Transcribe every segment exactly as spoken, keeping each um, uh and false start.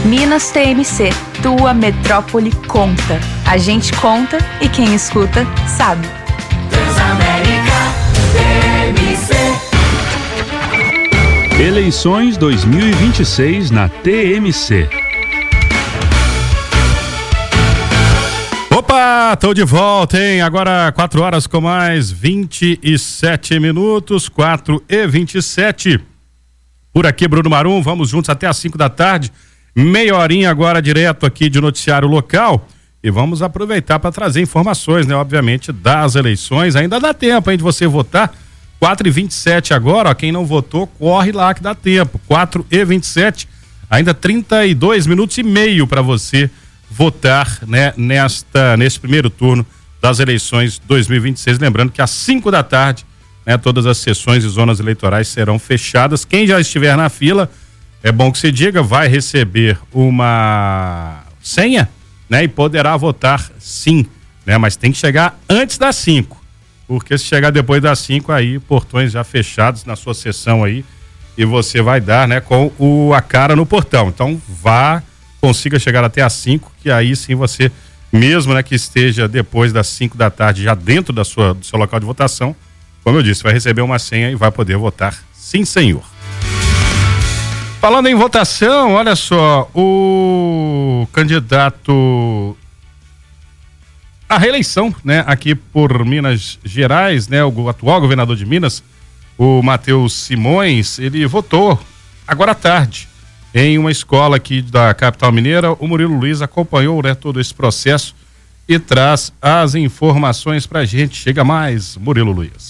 Minas T M C, tua metrópole conta. A gente conta e quem escuta sabe. Transamérica T M C. Eleições dois mil e vinte e seis na T M C. Opa, tô de volta, hein? Agora quatro horas com mais vinte e sete minutos, quatro e vinte e sete. Por aqui, Bruno Marum, vamos juntos até às cinco da tarde. Meia horinha agora direto aqui de noticiário local. E vamos aproveitar para trazer informações, né? Obviamente, das eleições. Ainda dá tempo, hein, de você votar. quatro e vinte e sete agora, ó. Quem não votou, corre lá que dá tempo. quatro e vinte e sete, ainda trinta e dois minutos e meio para você votar, né, nesta, nesse primeiro turno das eleições dois mil e vinte e seis. Lembrando que às cinco da tarde, né, todas as sessões e zonas eleitorais serão fechadas. Quem já estiver na fila, é bom que se diga, vai receber uma senha, né, e poderá votar sim, né, mas tem que chegar antes das cinco, porque se chegar depois das cinco, aí portões já fechados na sua sessão aí, e você vai dar, né, com o, a cara no portão. Então vá, consiga chegar até às cinco, que aí sim você, mesmo, né, que esteja depois das cinco da tarde já dentro da sua, do seu local de votação, como eu disse, vai receber uma senha e vai poder votar sim, senhor. Falando em votação, olha só, o candidato à reeleição, né, aqui por Minas Gerais, né, o atual governador de Minas, o Matheus Simões, ele votou agora à tarde em uma escola aqui da capital mineira. O Murilo Luiz acompanhou, né, todo esse processo e traz as informações pra gente. Chega mais, Murilo Luiz.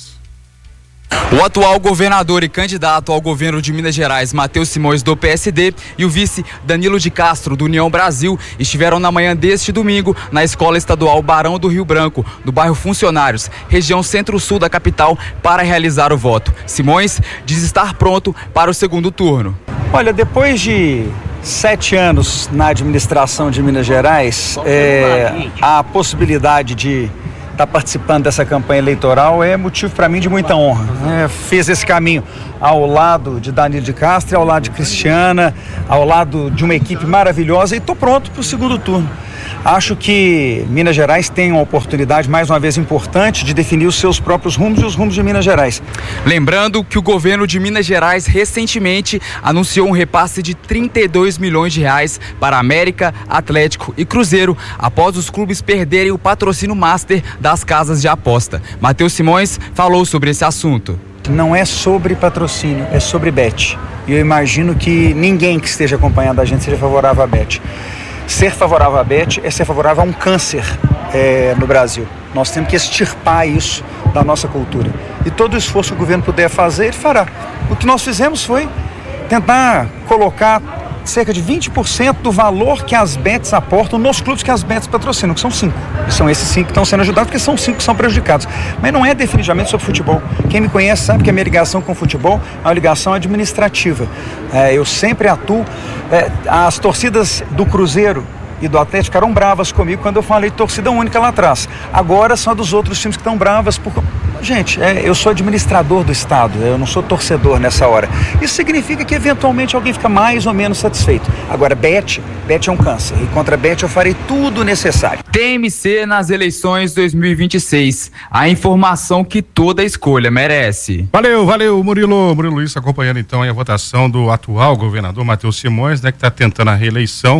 O atual governador e candidato ao governo de Minas Gerais, Matheus Simões, do P S D, e o vice Danilo de Castro, do União Brasil, estiveram na manhã deste domingo na Escola Estadual Barão do Rio Branco, no bairro Funcionários, região centro-sul da capital, para realizar o voto. Simões diz estar pronto para o segundo turno. Olha, depois de sete anos na administração de Minas Gerais, é, a possibilidade de estar participando dessa campanha eleitoral é motivo para mim de muita honra. É, fez esse caminho ao lado de Danilo de Castro, ao lado de Cristiana, ao lado de uma equipe maravilhosa, e estou pronto para o segundo turno. Acho que Minas Gerais tem uma oportunidade, mais uma vez importante, de definir os seus próprios rumos e os rumos de Minas Gerais. Lembrando que o governo de Minas Gerais recentemente anunciou um repasse de trinta e dois milhões de reais para América, Atlético e Cruzeiro, após os clubes perderem o patrocínio master das casas de aposta. Matheus Simões falou sobre esse assunto. Não é sobre patrocínio, é sobre bet. E eu imagino que ninguém que esteja acompanhando a gente seja favorável à bet. Ser favorável à bet é ser favorável a um câncer é, no Brasil. Nós temos que extirpar isso da nossa cultura. E todo o esforço que o governo puder fazer, ele fará. O que nós fizemos foi tentar colocar cerca de vinte por cento do valor que as bets aportam nos clubes que as bets patrocinam, que são cinco. E são esses cinco que estão sendo ajudados, porque são cinco que são prejudicados. Mas não é definitivamente sobre futebol. Quem me conhece sabe que a minha ligação com o futebol é uma ligação administrativa. É, eu sempre atuo. É, as torcidas do Cruzeiro e do Atlético ficaram bravas comigo quando eu falei de torcida única lá atrás. Agora são dos outros times que estão bravas por... Gente, é, eu sou administrador do estado, eu não sou torcedor nessa hora. Isso significa que eventualmente alguém fica mais ou menos satisfeito. Agora, bet, bet é um câncer, e contra bet eu farei tudo necessário. T M C nas eleições dois mil e vinte e seis, a informação que toda escolha merece. Valeu, valeu, Murilo. Murilo Luiz acompanhando então a votação do atual governador Matheus Simões, né, que está tentando a reeleição.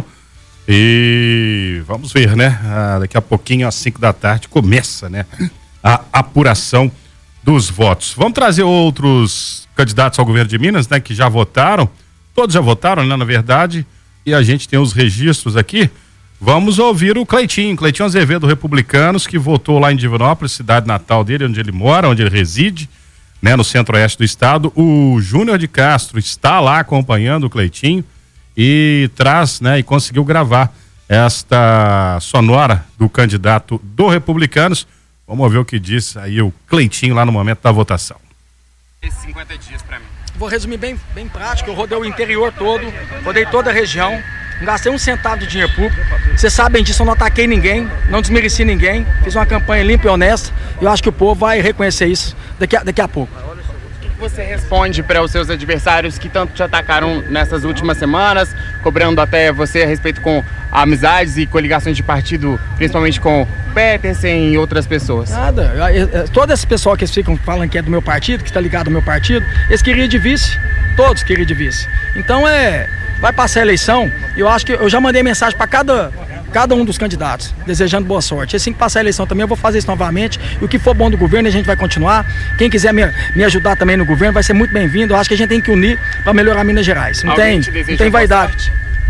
E vamos ver, né? Ah, daqui a pouquinho, às cinco da tarde, começa, né, a apuração dos votos. Vamos trazer outros candidatos ao governo de Minas, né, que já votaram. Todos já votaram, né, na verdade, e a gente tem os registros aqui. Vamos ouvir o Cleitinho, Cleitinho Azevedo, Republicanos, que votou lá em Divinópolis, cidade natal dele, onde ele mora, onde ele reside, né, no centro-oeste do estado. O Júnior de Castro está lá acompanhando o Cleitinho e traz, né, e conseguiu gravar esta sonora do candidato do Republicanos. Vamos ver o que diz aí o Cleitinho lá no momento da votação. cinquenta dias para mim. Vou resumir bem, bem prático. Eu rodei o interior todo, rodei toda a região, não gastei um centavo de dinheiro público. Vocês sabem disso, eu não ataquei ninguém, não desmereci ninguém, fiz uma campanha limpa e honesta, e eu acho que o povo vai reconhecer isso daqui a, daqui a pouco. você responde para os seus adversários que tanto te atacaram nessas últimas semanas, cobrando até você a respeito com amizades e coligações de partido, principalmente com Petersen e outras pessoas? Nada. Todo esse pessoal que eles ficam falando que é do meu partido, que está ligado ao meu partido, eles queriam de vice. Todos queriam de vice. Então é... vai passar a eleição, eu acho que eu já mandei mensagem para cada, cada um dos candidatos, desejando boa sorte. Assim que passar a eleição também, eu vou fazer isso novamente. E o que for bom do governo, a gente vai continuar. Quem quiser me, me ajudar também no governo, vai ser muito bem-vindo. Eu acho que a gente tem que unir para melhorar Minas Gerais. Não tem, não tem vaidade.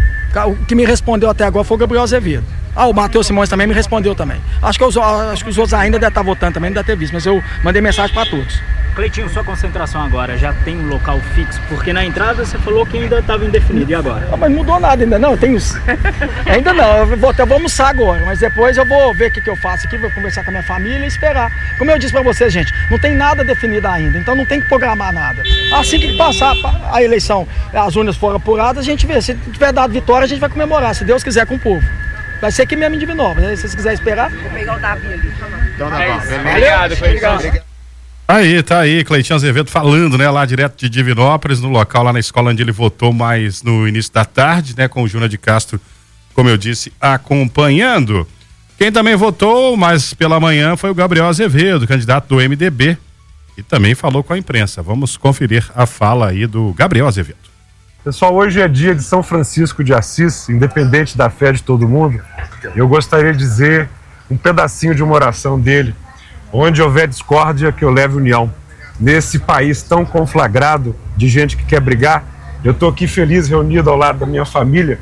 O que me respondeu até agora foi o Gabriel Azevedo. Ah, o Matheus Simões também me respondeu também. Acho que, os, acho que os outros ainda devem estar votando também, não deve ter visto, mas eu mandei mensagem para todos. Cleitinho, sua concentração agora já tem um local fixo? Porque na entrada você falou que ainda estava indefinido, e agora? Ah, mas não mudou nada ainda não, tem os... ainda não, eu vou, eu vou almoçar agora, mas depois eu vou ver o que, que eu faço aqui, vou conversar com a minha família e esperar. Como eu disse para vocês, gente, não tem nada definido ainda, então não tem que programar nada. Assim que passar a eleição, as urnas forem apuradas, a gente vê, se tiver dado vitória, a gente vai comemorar, se Deus quiser, com o povo. Vai ser aqui mesmo em Divinópolis, né? Se vocês quiserem esperar. Vou pegar o Davi ali. Então tá bom. Obrigado, Cleitinho. Aí, tá aí, Cleitinho Azevedo falando, né, lá direto de Divinópolis, no local lá na escola onde ele votou mais no início da tarde, né, com o Júnior de Castro, como eu disse, acompanhando. Quem também votou mais pela manhã foi o Gabriel Azevedo, candidato do M D B, e também falou com a imprensa. Vamos conferir a fala aí do Gabriel Azevedo. Pessoal, hoje é dia de São Francisco de Assis, independente da fé de todo mundo. Eu gostaria de dizer um pedacinho de uma oração dele: onde houver discórdia, que eu leve união. Nesse país tão conflagrado de gente que quer brigar, eu estou aqui feliz, reunido ao lado da minha família,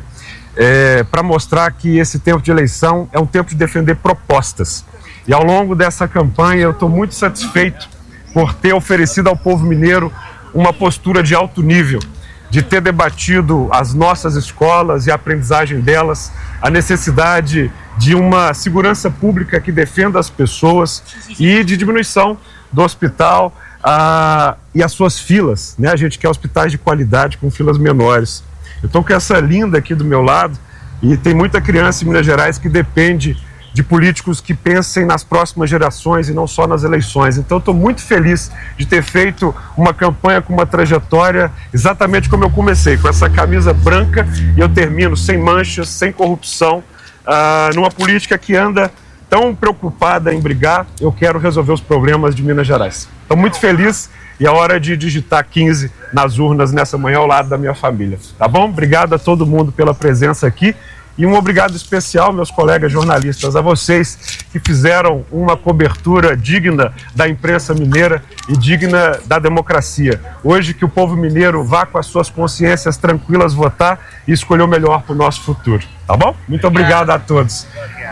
é, para mostrar que esse tempo de eleição é um tempo de defender propostas. E ao longo dessa campanha eu estou muito satisfeito por ter oferecido ao povo mineiro uma postura de alto nível, de ter debatido as nossas escolas e a aprendizagem delas, a necessidade de uma segurança pública que defenda as pessoas e de diminuição do hospital ah, e as suas filas, né? A gente quer hospitais de qualidade com filas menores. Eu estou com essa linda aqui do meu lado e tem muita criança em Minas Gerais que depende de políticos que pensem nas próximas gerações e não só nas eleições. Então, estou muito feliz de ter feito uma campanha com uma trajetória exatamente como eu comecei, com essa camisa branca, e eu termino sem manchas, sem corrupção, uh, numa política que anda tão preocupada em brigar. Eu quero resolver os problemas de Minas Gerais. Estou muito feliz e é hora de digitar quinze nas urnas nessa manhã ao lado da minha família. Tá bom? Obrigado a todo mundo pela presença aqui. E um obrigado especial, meus colegas jornalistas, a vocês que fizeram uma cobertura digna da imprensa mineira e digna da democracia. Hoje que o povo mineiro vá com as suas consciências tranquilas votar e escolher o melhor para o nosso futuro. Tá bom? Muito obrigado a todos.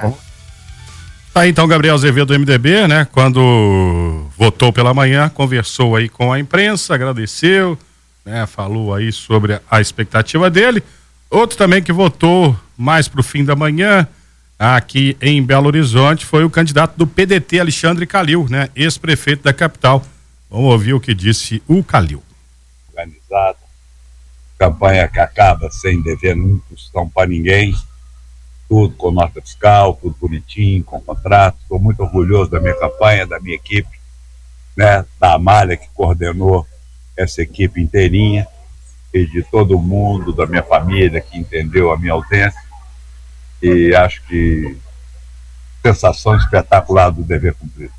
Tá aí então Gabriel Azevedo do M D B, né? Quando votou pela manhã, conversou aí com a imprensa, agradeceu, né? Falou aí sobre a, a expectativa dele. Outro também que votou mais para o fim da manhã, aqui em Belo Horizonte, foi o candidato do P D T, Alexandre Calil, né? Ex-prefeito da capital. Vamos ouvir o que disse o Calil. Organizada, campanha que acaba sem dever nunca para ninguém, tudo com nota fiscal, tudo bonitinho, com contrato. Estou muito orgulhoso da minha campanha, da minha equipe, né? Da Amália, que coordenou essa equipe inteirinha, e de todo mundo, da minha família, que entendeu a minha ausência. E acho que sensação espetacular do dever cumprido.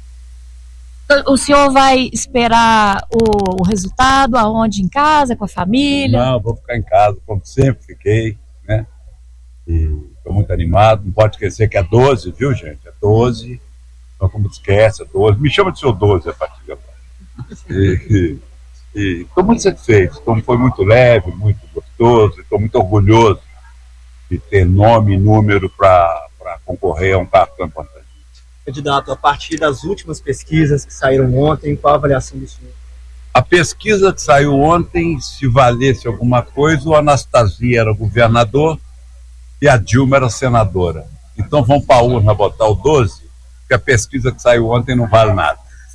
O senhor vai esperar o, o resultado aonde? Em casa, com a família? Não, vou ficar em casa, como sempre fiquei, né? E estou muito animado. Não pode esquecer que é doze, viu, gente? É doze. Então, como esquece, é doze. Me chama de seu doze a partir de agora. E... E estou muito satisfeito, então foi muito leve, muito gostoso, estou muito orgulhoso de ter nome e número para concorrer a um cargo tão importante. Candidato, a partir das últimas pesquisas que saíram ontem, qual a avaliação do senhor? A pesquisa que saiu ontem, se valesse alguma coisa, o Anastasia era governador e a Dilma era senadora. Então vamos para a urna botar o doze, porque a pesquisa que saiu ontem não vale nada.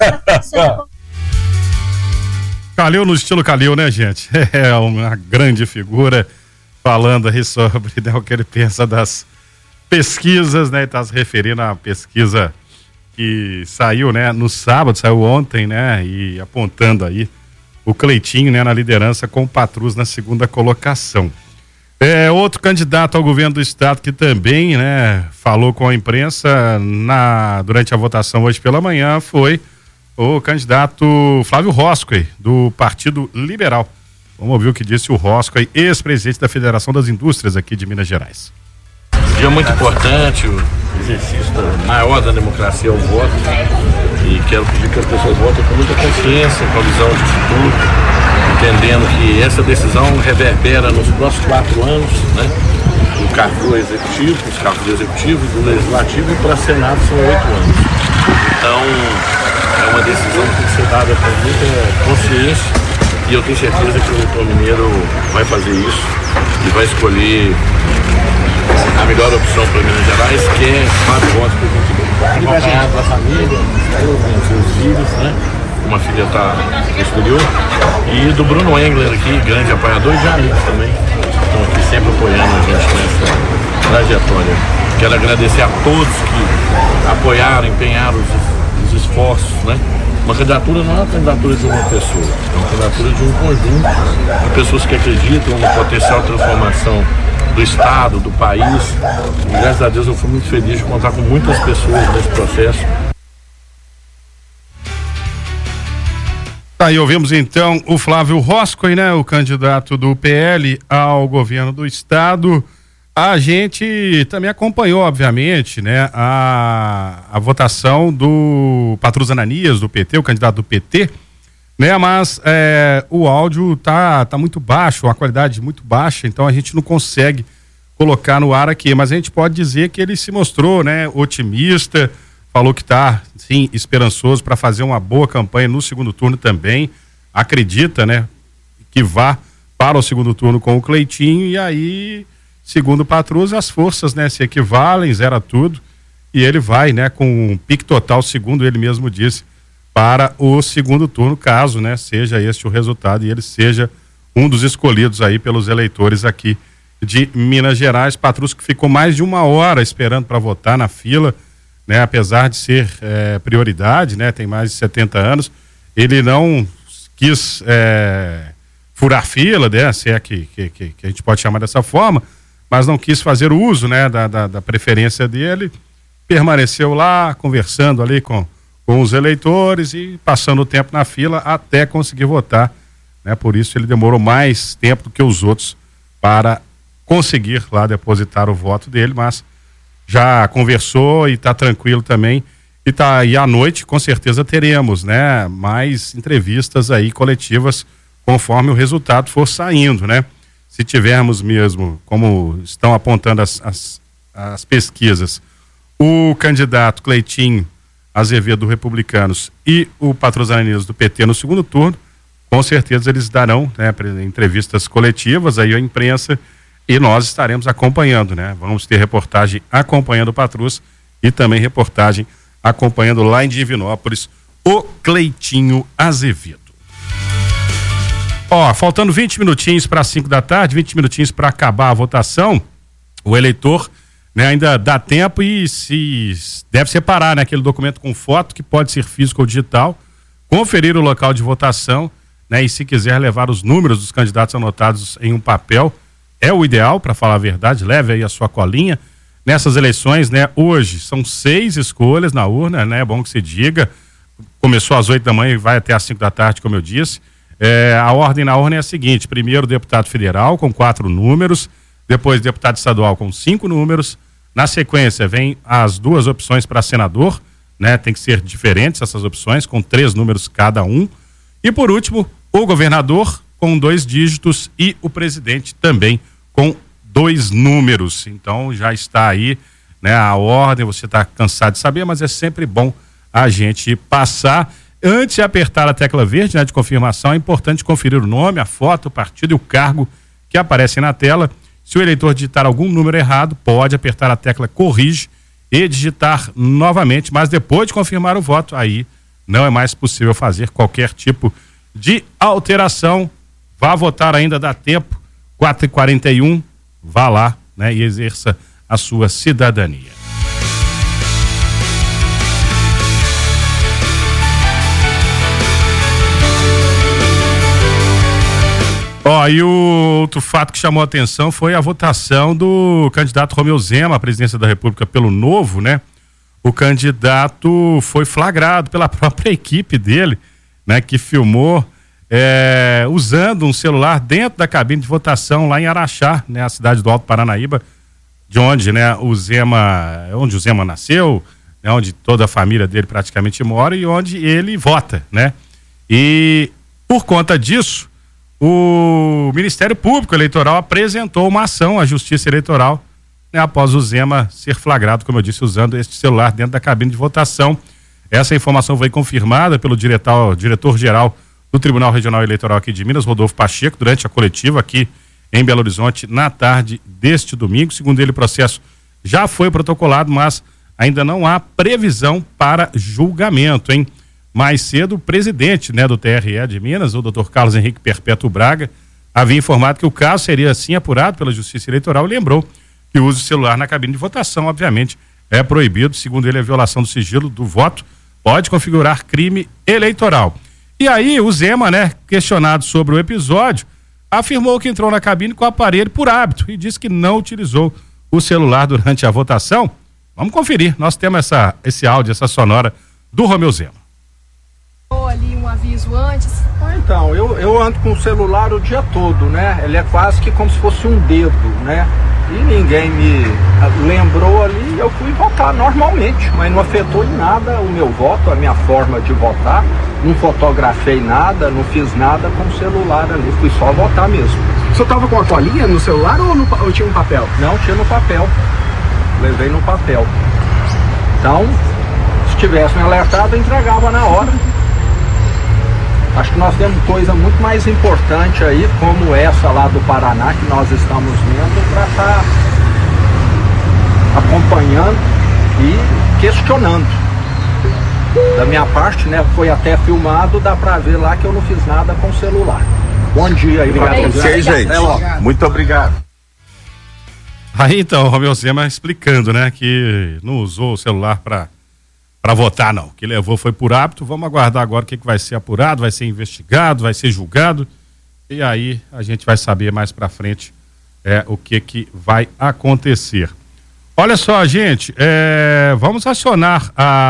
Calil no estilo Calil, né, gente? É uma grande figura, falando aí sobre, né, o que ele pensa das pesquisas, né? Está se referindo à pesquisa que saiu, né, no sábado, saiu ontem, né? E apontando aí o Cleitinho, né, na liderança com o Patrus na segunda colocação. É, outro candidato ao governo do estado que também, né, falou com a imprensa na, durante a votação hoje pela manhã foi o candidato Flávio Roscoe, do Partido Liberal. Vamos ouvir o que disse o Roscoe, ex-presidente da Federação das Indústrias aqui de Minas Gerais. Dia muito importante, o exercício maior da democracia é o voto, e quero pedir que as pessoas votem com muita consciência, com a visão de futuro, entendendo que essa decisão reverbera nos próximos quatro anos, né? O cargo executivo, os cargos do executivo, do legislativo, e para Senado são oito anos. Então, é uma decisão que tem que ser dada com muita consciência, e eu tenho certeza que o eleitor mineiro vai fazer isso e vai escolher a melhor opção para Minas Gerais, que é quatro votos por vinte e dois. Acompanhado da família, os seus filhos, né? Uma filha está no exterior. E do Bruno Engler aqui, grande apoiador, e de amigos também, estão aqui sempre apoiando a gente nessa trajetória. Quero agradecer a todos que apoiaram, empenharam os, os esforços, né? Uma candidatura não é uma candidatura de uma pessoa, é uma candidatura de um conjunto de pessoas que acreditam no potencial de transformação do estado, do país. E graças a Deus eu fui muito feliz de contar com muitas pessoas nesse processo. Aí ouvimos então o Flávio Roscoe, né, o candidato do P L ao governo do estado. A gente também acompanhou, obviamente, né, a, a votação do Patrus Ananias, do P T, o candidato do P T, né, mas é, o áudio tá, tá muito baixo, a qualidade muito baixa, então a gente não consegue colocar no ar aqui, mas a gente pode dizer que ele se mostrou, né, otimista, falou que tá, sim, esperançoso para fazer uma boa campanha no segundo turno também, acredita, né, que vá para o segundo turno com o Cleitinho, e aí, segundo o Patrus, as forças, né, se equivalem, zera tudo, e ele vai, né, com um pique total, segundo ele mesmo disse, para o segundo turno, caso, né, seja este o resultado e ele seja um dos escolhidos aí pelos eleitores aqui de Minas Gerais. Patrus que ficou mais de uma hora esperando para votar na fila, né, apesar de ser é, prioridade, né, tem mais de setenta anos, ele não quis é, furar fila, né, se é que, que, que, que a gente pode chamar dessa forma, mas não quis fazer uso, né, da, da, da preferência dele, permaneceu lá conversando ali com, com os eleitores e passando o tempo na fila até conseguir votar, né, por isso ele demorou mais tempo do que os outros para conseguir lá depositar o voto dele, mas já conversou e está tranquilo também, e tá aí à noite com certeza teremos, né, mais entrevistas aí coletivas conforme o resultado for saindo, né? Se tivermos mesmo, como estão apontando as, as, as pesquisas, o candidato Cleitinho Azevedo do Republicanos e o Patrus Ananias do P T no segundo turno, com certeza eles darão, né, entrevistas coletivas aí à imprensa, e nós estaremos acompanhando, né? Vamos ter reportagem acompanhando o Patrus e também reportagem acompanhando lá em Divinópolis o Cleitinho Azevedo. Ó, faltando vinte minutinhos para cinco da tarde, vinte minutinhos para acabar a votação, o eleitor, né, ainda dá tempo e se deve separar, né, aquele documento com foto que pode ser físico ou digital, conferir o local de votação, né, e se quiser levar os números dos candidatos anotados em um papel, é o ideal, para falar a verdade, leve aí a sua colinha. Nessas eleições, né, hoje são seis escolhas na urna, né, é bom que se diga, começou às oito da manhã e vai até às cinco da tarde, como eu disse. É, a ordem na urna é a seguinte: primeiro deputado federal com quatro números, depois deputado estadual com cinco números, na sequência vem as duas opções para senador, né, tem que ser diferentes essas opções, com três números cada um, e por último, o governador com dois dígitos e o presidente também com dois números. Então já está aí, né, a ordem, você está cansado de saber, mas é sempre bom a gente passar. Antes de apertar a tecla verde, né, de confirmação, é importante conferir o nome, a foto, o partido e o cargo que aparecem na tela. Se o eleitor digitar algum número errado, pode apertar a tecla corrige e digitar novamente, mas depois de confirmar o voto, aí não é mais possível fazer qualquer tipo de alteração. Vá votar, ainda dá tempo, quatro e quarenta e um, vá lá, né, e exerça a sua cidadania. Ó, e o outro fato que chamou a atenção foi a votação do candidato Romeu Zema à presidência da República pelo Novo, né? O candidato foi flagrado pela própria equipe dele, né? Que filmou é, usando um celular dentro da cabine de votação lá em Araxá, né? A cidade do Alto Paranaíba, de onde, né? O Zema, onde o Zema nasceu, né? Onde toda a família dele praticamente mora e onde ele vota, né? E por conta disso, o Ministério Público Eleitoral apresentou uma ação à Justiça Eleitoral, né, após o Zema ser flagrado, como eu disse, usando este celular dentro da cabine de votação. Essa informação foi confirmada pelo diretor, diretor-geral do Tribunal Regional Eleitoral aqui de Minas, Rodolfo Pacheco, durante a coletiva aqui em Belo Horizonte, na tarde deste domingo. Segundo ele, o processo já foi protocolado, mas ainda não há previsão para julgamento, hein? Mais cedo, o presidente, né, do T R E de Minas, o doutor Carlos Henrique Perpétuo Braga, havia informado que o caso seria assim apurado pela Justiça Eleitoral e lembrou que o uso do celular na cabine de votação, obviamente, é proibido. Segundo ele, a violação do sigilo do voto pode configurar crime eleitoral. E aí, o Zema, né, questionado sobre o episódio, afirmou que entrou na cabine com o aparelho por hábito e disse que não utilizou o celular durante a votação. Vamos conferir, nós temos essa, esse áudio, essa sonora do Romeu Zema. Ali um aviso antes? Ah, então, eu, eu ando com o celular o dia todo, né? Ele é quase que como se fosse um dedo, né? E ninguém me lembrou ali, eu fui votar normalmente, mas não afetou em nada o meu voto, a minha forma de votar. Não fotografei nada, não fiz nada com o celular ali, fui só votar mesmo. O senhor tava com a colinha no celular ou, no, ou tinha um papel? Não, tinha no papel. Levei no papel. Então, se tivesse me alertado, eu entregava na hora. Acho que nós temos coisa muito mais importante aí, como essa lá do Paraná, que nós estamos vendo, para estar tá acompanhando e questionando. Da minha parte, né, foi até filmado, dá para ver lá que eu não fiz nada com o celular. Bom dia aí. Obrigado a vocês, gente. Muito obrigado. Aí então, o Romeu Zema explicando, né, que não usou o celular para para votar, não. O que levou foi por hábito. Vamos aguardar agora o que, que vai ser apurado, vai ser investigado, vai ser julgado. E aí a gente vai saber mais para frente é, o que, que vai acontecer. Olha só, gente, é, vamos acionar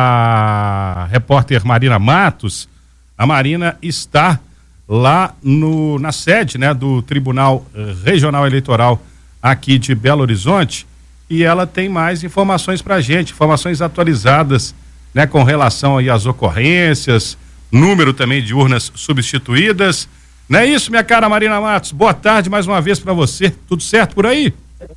a repórter Marina Matos. A Marina está lá no, na sede, né, do Tribunal Regional Eleitoral aqui de Belo Horizonte e ela tem mais informações para a gente, informações atualizadas, né, com relação aí às ocorrências, número também de urnas substituídas. Não é isso, minha cara Marina Matos? Boa tarde mais uma vez para você. Tudo certo por aí?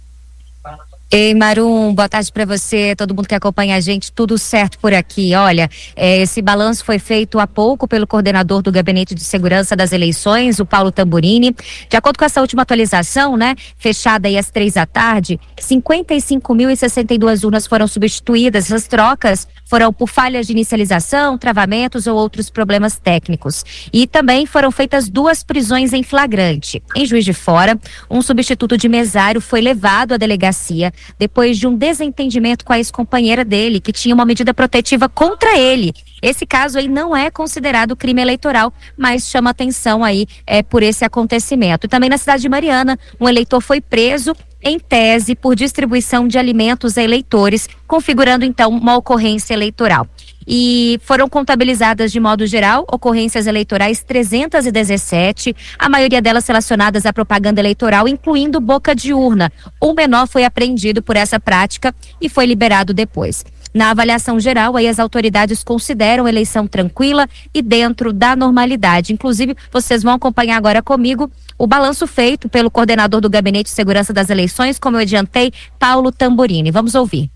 Ei, Marum, boa tarde para você, todo mundo que acompanha a gente, tudo certo por aqui. Olha, é, esse balanço foi feito há pouco pelo coordenador do Gabinete de Segurança das Eleições, o Paulo Tamburini. De acordo com essa última atualização, né, fechada aí às três da tarde, cinquenta e cinco mil e sessenta e duas urnas foram substituídas. Essas trocas foram por falhas de inicialização, travamentos ou outros problemas técnicos. E também foram feitas duas prisões em flagrante. Em Juiz de Fora, um substituto de mesário foi levado à delegacia depois de um desentendimento com a ex-companheira dele, que tinha uma medida protetiva contra ele. Esse caso aí não é considerado crime eleitoral, mas chama atenção aí é, por esse acontecimento. E também na cidade de Mariana, um eleitor foi preso em tese por distribuição de alimentos a eleitores, configurando então uma ocorrência eleitoral. E foram contabilizadas de modo geral ocorrências eleitorais trezentas e dezessete, a maioria delas relacionadas à propaganda eleitoral, incluindo boca de urna. Um menor foi apreendido por essa prática e foi liberado depois. Na avaliação geral, aí as autoridades consideram a eleição tranquila e dentro da normalidade. Inclusive, vocês vão acompanhar agora comigo o balanço feito pelo coordenador do Gabinete de Segurança das Eleições, como eu adiantei, Paulo Tamburini. Vamos ouvir.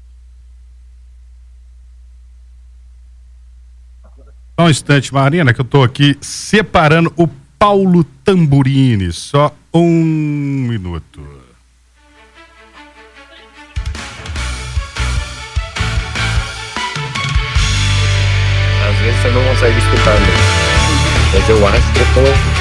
Só um instante, Marina, que eu estou aqui separando o Paulo Tamburini. Só um minuto. Às vezes você não consegue escutar mesmo. Mas eu acho que eu tô